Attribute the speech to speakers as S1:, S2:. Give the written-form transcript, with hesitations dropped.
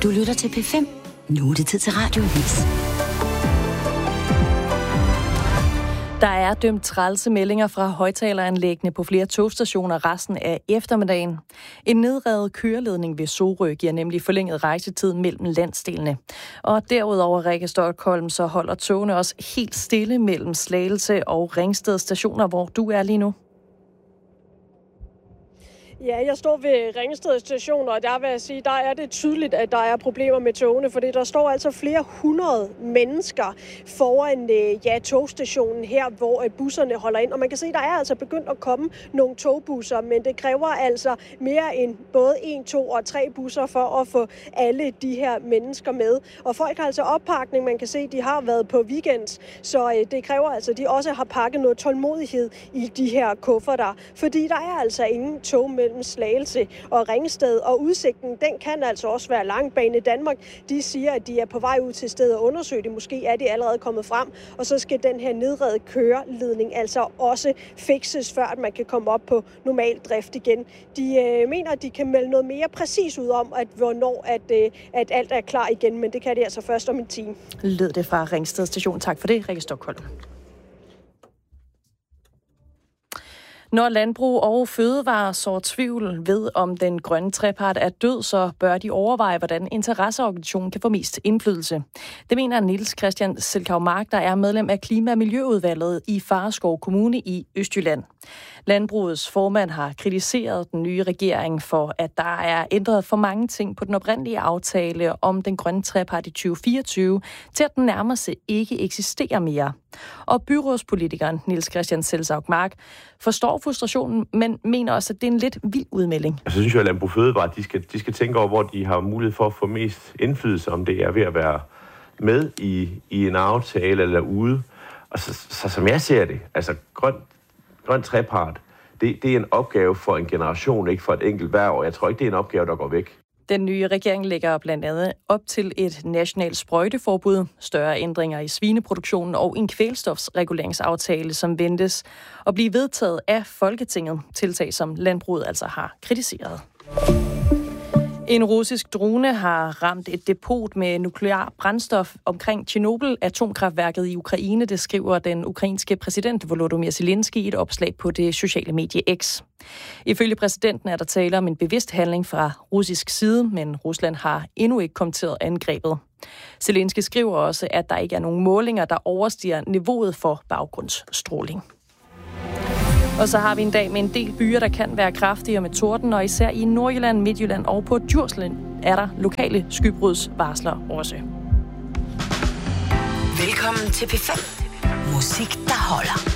S1: Du lytter til P5. Nu er det tid til Radioavis.
S2: Der er dømt trælse meldinger fra højtaleranlæggene på flere togstationer resten af eftermiddagen. En nedrevet køreledning ved Sorø giver nemlig forlænget rejsetid mellem landsdelene. Og derudover, Rikke Stockholm, så holder togene også helt stille mellem Slagelse og Ringsted stationer, hvor du er lige nu.
S3: Ja, jeg står ved Ringsted station, og der vil jeg sige, der er det tydeligt, at der er problemer med togene, for der står altså flere hundrede mennesker foran togstationen her, hvor busserne holder ind. Og man kan se, der er altså begyndt at komme nogle togbusser, men det kræver altså mere end både 1, 2 og 3 busser for at få alle de her mennesker med. Og folk har altså oppakning, man kan se, de har været på weekends, så det kræver altså, at de også har pakket noget tålmodighed i de her kufferter, fordi der er altså ingen tog mellem Slagelse og Ringsted, og udsigten, den kan altså også være lang. Bane Danmark, de siger, at de er på vej ud til stedet og undersøge det. Måske er de allerede kommet frem, og så skal den her nedredede køreledning altså også fikses, før at man kan komme op på normal drift igen. De mener, at de kan melde noget mere præcis ud om, hvornår at alt er klar igen, men det kan de altså først om en time.
S2: Lød det fra Ringsted station. Tak for det, Rikke Stockholm. Når Landbrug og Fødevare sår tvivl ved, om den grønne trepart er død, så bør de overveje, hvordan interesseorganisationen kan få mest indflydelse. Det mener Niels Christian Selkau-Mark, der er medlem af Klima- og Miljøudvalget i Fareskov Kommune i Østjylland. Landbrugets formand har kritiseret den nye regering for, at der er ændret for mange ting på den oprindelige aftale om den grønne trepart i 2024, til at den nærmest ikke eksisterer mere. Og byrådspolitikeren Niels Christian Selkau-Mark forstår frustrationen, men mener også, at det er en lidt vild udmelding.
S4: Jeg synes jo, at Landbrug Fødevare, de skal tænke over, hvor de har mulighed for at få mest indflydelse, om det er ved at være med i en aftale eller ude. Og så som jeg ser det, altså grøn trepart, det er en opgave for en generation, ikke for et enkelt hverv. Jeg tror ikke, det er en opgave, der går væk.
S2: Den nye regering lægger blandt andet op til et nationalt sprøjteforbud, større ændringer i svineproduktionen og en kvælstofsreguleringsaftale, som ventes at blive vedtaget af Folketinget, tiltag som landbruget altså har kritiseret. En russisk drone har ramt et depot med nuklear brændstof omkring Tjernobyl-atomkraftværket i Ukraine, det skriver den ukrainske præsident Volodymyr Zelensky i et opslag på det sociale medie X. Ifølge præsidenten er der tale om en bevidst handling fra russisk side, men Rusland har endnu ikke kommenteret angrebet. Zelensky skriver også, at der ikke er nogen målinger, der overstiger niveauet for baggrundsstråling. Og så har vi en dag med en del byer, der kan være kraftige med torden, og især i Nordjylland, Midtjylland og på Djursland er der lokale skybrudsvarsler også.
S1: Velkommen til P5. Musik, der holder.